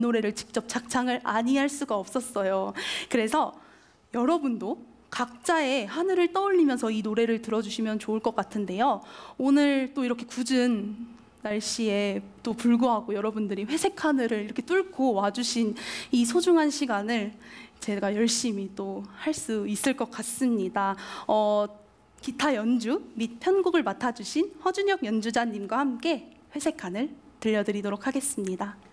노래를 직접 작창을 아니할 수가 없었어요. 그래서 여러분도 각자의 하늘을 떠올리면서 이 노래를 들어주시면 좋을 것 같은데요. 오늘 또 이렇게 굳은 날씨에 또 불구하고 여러분들이 회색 하늘을 이렇게 뚫고 와주신 이 소중한 시간을 제가 열심히 또 할 수 있을 것 같습니다. 기타 연주 및 편곡을 맡아주신 허준혁 연주자님과 함께 회색 하늘 들려드리도록 하겠습니다.